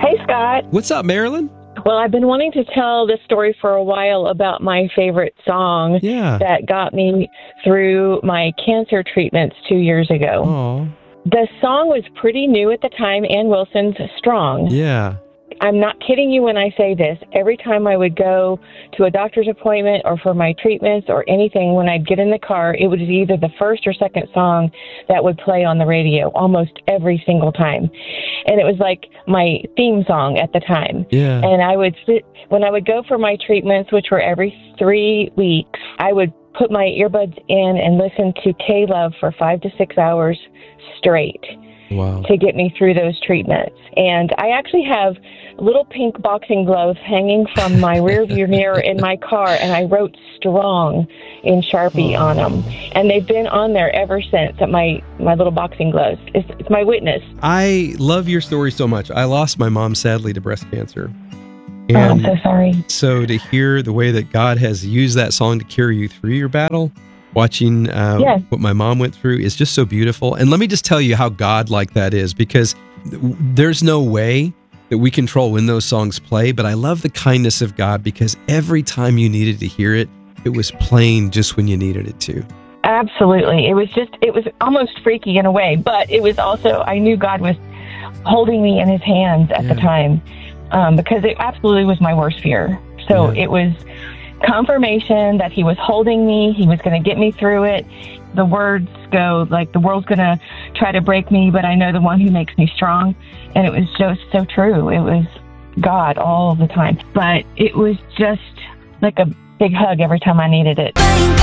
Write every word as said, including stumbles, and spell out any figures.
Hey, Scott. What's up, Marilyn? Well, I've been wanting to tell this story for a while about my favorite song Yeah. that got me through my cancer treatments two years ago. Aw. The song was pretty new at the time, Ann Wilson's Strong. Yeah. I'm not kidding you when I say this. Every time I would go to a doctor's appointment or for my treatments or anything, when I'd get in the car, it was either the first or second song that would play on the radio almost every single time. And it was like my theme song at the time. Yeah. And I would sit, when I would go for my treatments, which were every three weeks, I would put my earbuds in and listen to K-Love for five to six hours straight. Wow. To get me through those treatments. And I actually have little pink boxing gloves hanging from my rear view mirror in my car, and I wrote Strong in Sharpie oh. on them. And they've been on there ever since, at my, my little boxing gloves. It's, it's my witness. I love your story so much. I lost my mom, sadly, to breast cancer. And oh, I'm so sorry. So to hear the way that God has used that song to carry you through your battle, watching uh, yes. what my mom went through is just so beautiful. And let me just tell you how God-like that is, because there's no way that we control when those songs play, but I love the kindness of God, because every time you needed to hear it, it was playing just when you needed it to. Absolutely. It was just, it was almost freaky in a way, but it was also, I knew God was holding me in his hands at yeah. the time, um, because it absolutely was my worst fear. So yeah. it was confirmation that he was holding me. He was going to get me through it. The words go like, the world's going to try to break me, but I know the one who makes me strong. And it was just so true. It was God all the time. But it was just like a big hug every time I needed it.